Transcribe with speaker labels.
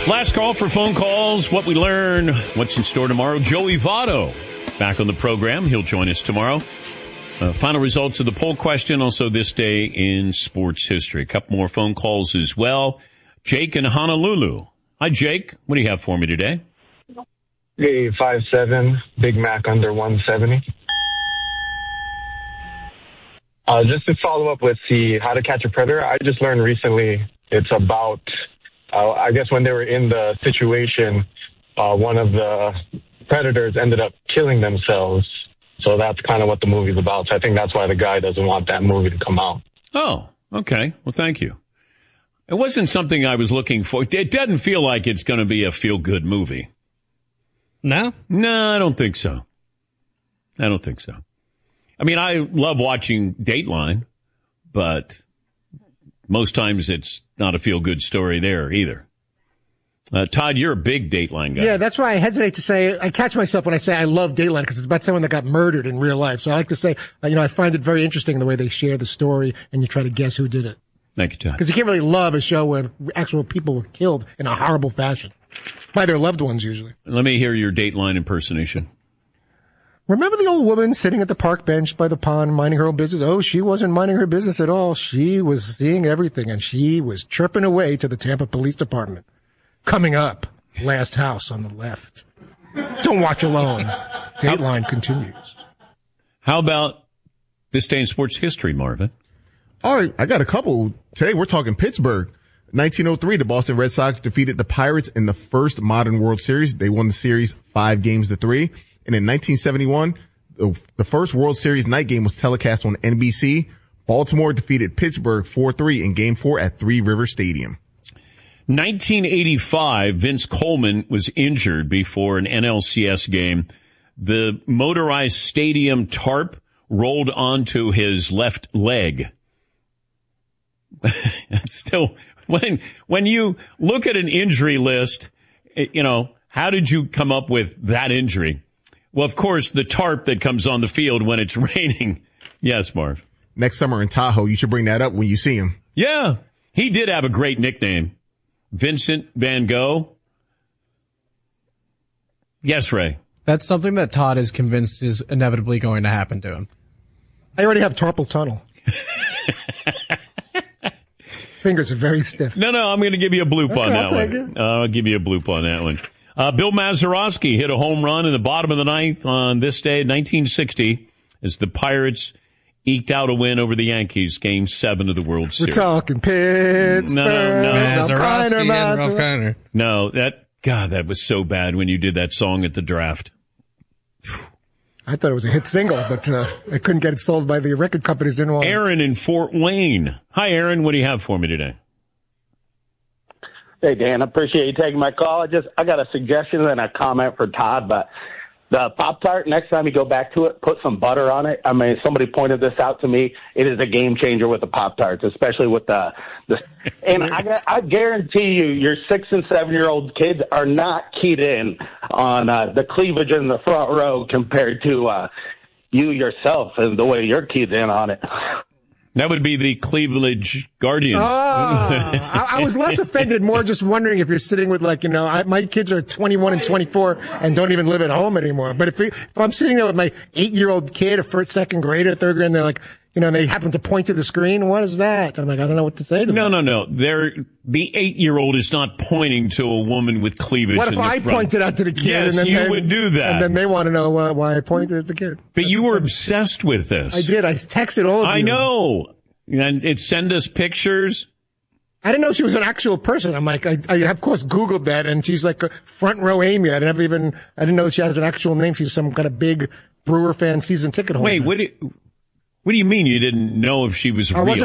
Speaker 1: Last call for phone calls, what we learn, what's in store tomorrow. Joey Votto back on the program. He'll join us tomorrow. Final results of the poll question, also this day in sports history. A couple more phone calls as well. Jake in Honolulu. Hi, Jake. What do you have for me today?
Speaker 2: Hey, 5'7", Big Mac under 170. Just to follow up with the How to Catch a Predator, I just learned recently it's about, I guess when they were in the situation, one of the predators ended up killing themselves. So that's kind of what the movie's about. So I think that's why the guy doesn't want that movie to come out.
Speaker 1: Oh, okay. Well, thank you. It wasn't something I was looking for. It doesn't feel like it's going to be a feel-good movie.
Speaker 3: No?
Speaker 1: No, I don't think so. I don't think so. I mean, I love watching Dateline, but most times it's not a feel-good story there either. Todd, you're a big Dateline guy.
Speaker 4: Yeah, that's why I hesitate to say, I catch myself when I say I love Dateline because it's about someone that got murdered in real life. So I like to say, I find it very interesting the way they share the story and you try to guess who did it.
Speaker 1: Thank you, Todd.
Speaker 4: Because you can't really love a show where actual people were killed in a horrible fashion. By their loved ones, usually.
Speaker 1: Let me hear your Dateline impersonation.
Speaker 4: Remember the old woman sitting at the park bench by the pond minding her own business? Oh, she wasn't minding her business at all. She was seeing everything, and she was chirping away to the Tampa Police Department. Coming up, last house on the left. Don't watch alone. Dateline continues.
Speaker 1: How about this day in sports history, Marvin?
Speaker 5: All right, I got a couple. Today we're talking Pittsburgh. 1903, the Boston Red Sox defeated the Pirates in the first modern World Series. They won the series 5-3. And in 1971, the first World Series night game was telecast on NBC. Baltimore defeated Pittsburgh 4-3 in Game 4 at Three River Stadium.
Speaker 1: 1985, Vince Coleman was injured before an NLCS game. The motorized stadium tarp rolled onto his left leg. Still, when you look at an injury list, how did you come up with that injury? Well, of course, the tarp that comes on the field when it's raining. Yes, Marv.
Speaker 5: Next summer in Tahoe, you should bring that up when you see him.
Speaker 1: Yeah, he did have a great nickname. Vincent Van Gogh. Yes, Ray.
Speaker 3: That's something that Todd is convinced is inevitably going to happen to him.
Speaker 4: I already have carpal tunnel. Fingers are very stiff.
Speaker 1: No, I'm going to give you a bloop on that one.
Speaker 4: It.
Speaker 1: I'll give you a bloop on that one. Bill Mazeroski hit a home run in the bottom of the ninth on this day, 1960, as the Pirates eked out a win over the Yankees, Game 7 of the World Series.
Speaker 4: We're talking Pittsburgh.
Speaker 1: No.
Speaker 3: Mazeroski and Ralph Kiner.
Speaker 1: No, that was so bad when you did that song at the draft.
Speaker 4: I thought it was a hit single, but I couldn't get it sold by the record companies. Didn't want it.
Speaker 1: Aaron in Fort Wayne. Hi, Aaron. What do you have for me today?
Speaker 6: Hey, Dan, I appreciate you taking my call. I got a suggestion and a comment for Todd, but the Pop-Tart, next time you go back to it, put some butter on it. I mean, somebody pointed this out to me. It is a game changer with the Pop-Tarts, especially with the and I guarantee you, your 6 and 7-year-old kids are not keyed in on the cleavage in the front row compared to you yourself and the way you're keyed in on it.
Speaker 1: That would be the Cleveland Guardian.
Speaker 4: I was less offended, more just wondering if you're sitting with my kids are 21 and 24 and don't even live at home anymore. But if I'm sitting there with my 8-year-old kid, a first, second grader, third grade, and they're like, they happen to point to the screen. What is that? I'm like, I don't know what to say to them.
Speaker 1: No. The 8-year-old is not pointing to a woman with cleavage.
Speaker 4: What if I pointed out to the kid?
Speaker 1: Yes,
Speaker 4: and then
Speaker 1: you would do that.
Speaker 4: And then they want to know why I pointed at the kid.
Speaker 1: But you were obsessed with this.
Speaker 4: I did. I texted all of you.
Speaker 1: I know. And it send us pictures.
Speaker 4: I didn't know she was an actual person. I'm like, I of course Googled that, and she's like a front row Amy. I didn't know she has an actual name. She's some kind of big Brewer fan season ticket holder.
Speaker 1: Wait, what do you mean you didn't know if she was real?